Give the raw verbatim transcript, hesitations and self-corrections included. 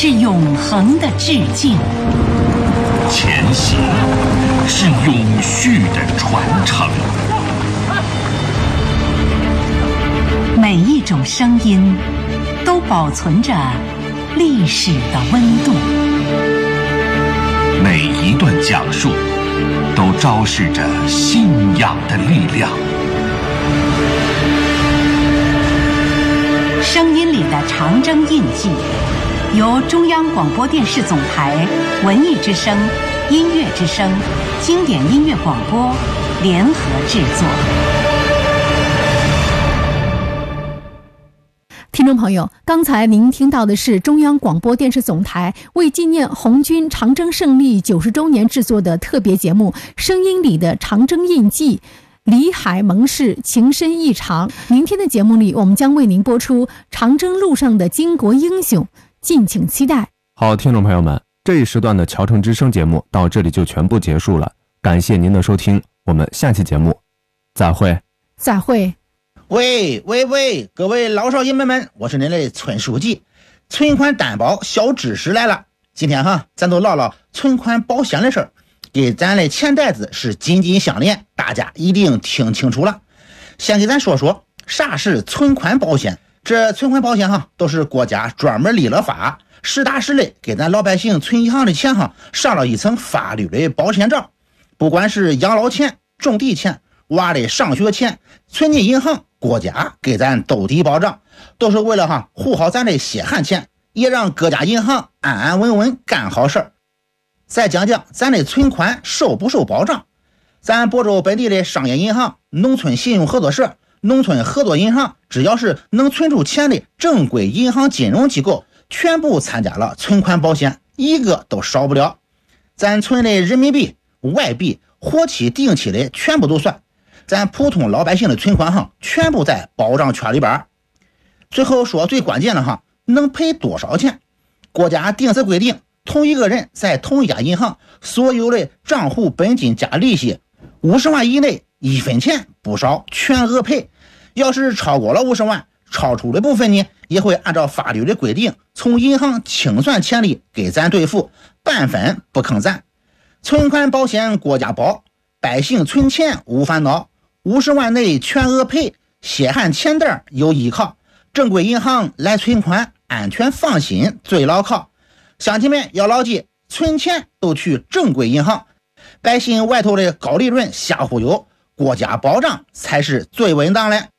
是永恒的致敬， 前行是永续的传承。 每一种声音都保存着历史的温度， 每一段讲述都昭示着信仰的力量。 声音里的长征印记，由中央广播电视总台文艺之声、音乐之声、经典音乐广播联合制作。 听众朋友，刚才您听到的是中央广播电视总台为纪念红军长征胜利九十周年制作的特别节目《声音里的长征印记》，李海盟士情深意长。明天的节目里，我们将为您播出长征路上的巾帼英雄，敬请期待。 好，听众朋友们，这一时段的侨城之声节目到这里就全部结束了，感谢您的收听，我们下期节目再会。 再会。 喂喂喂，各位老少爷们们，我是您的村书记。存款担保小知识来了，今天哈，咱都唠唠存款保险的事儿，跟咱的钱袋子是紧紧相连，大家一定听清楚了。先给咱说说啥是存款保险。这存款保险哈，都是国家专门立了法，实打实的给咱老百姓存银行的钱哈，上了一层法律的保险罩。不管是养老钱、种地钱、娃的上学钱，存进银行，国家给咱兜底保障，都是为了哈护好咱的血汗钱，也让各家银行安安稳稳干好事儿。再讲讲咱的存款受不受保障。咱亳州本地的商业银行、农村信用合作社、农村合作银行，只要是能存出钱的正规银行金融机构，全部参加了存款保险，一个都少不了。咱存的人民币、外币、活期、定期的全部都算，咱普通老百姓的存款哈，全部在保障圈里边。最后说最关键的哈，能赔多少钱？国家定则规定，同一个人在同一家银行所有的账户本金加利息五十万以内，一分钱不少，全额赔。要是超过了五十万，超出的部分呢，也会按照法律的规定，从银行清算钱里给咱兑付，半分不坑咱。存款保险国家保，百姓存钱无烦恼，五十万内全额赔，血汗钱袋有依靠，正规银行来存款，安全放心最牢靠。乡亲们要牢记，存钱都去正规银行，百姓外头的高利润瞎忽悠，国家保障才是最稳当的。